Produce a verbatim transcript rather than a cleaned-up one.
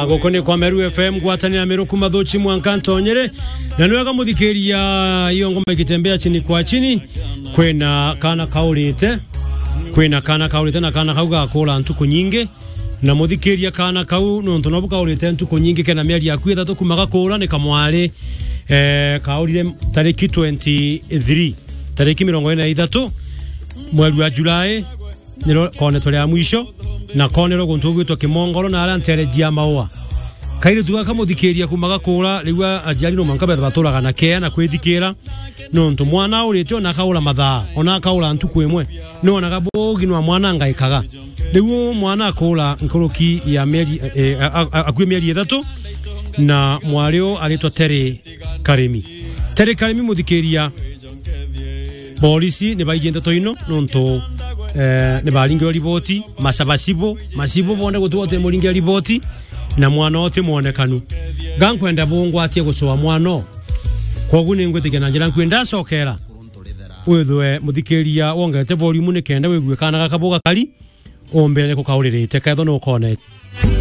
gukone kwa Meru F M gwatania Meru kuma thuchi mwankanto nyere na niwega muthikiria iyo ngoma ikitembea chini kwa chini kwena kana kaulite kwena kana kaulite na kana kauga kola ntuko nyinge na muthikiria kana kau no ntono kaulite ntuko nyinge kena mieri yaku ithatu kumaga kola ni kamwale eh kaulire tariki twenty-three tariki mirongo ine na ithatu mwezi wa Julai niro kone tole ya mwisho na kone ro guntu gwitwa kimongoro na ara nterejia maua kaire tuga kamuthikiria kumaga kura riwa ajali no mankabe baturaga na kea na kwithikira no ntu mwana urityo na kaula mathaa ona kaula ntuku imwe no na gabogi no mwana ngaikaga riwo mwana akula nkoroki ya meri akwe meri ithatu na mwario aritwa Tere Karimi Tere Karimi muthikiria polisi ne baigenda toino nonto eh ne balingira ripoti masabasibo masibo bonde gutwote mulingira ripoti na mwana ote muonekanu gankwenda bungu atie gusowa mwano kogune ngwetigana njira nkwenda sokera wethwe muthikiria wongete volume ne kenda wegwe kana gakaboga kali ombere ko kaulirite kaitho no kone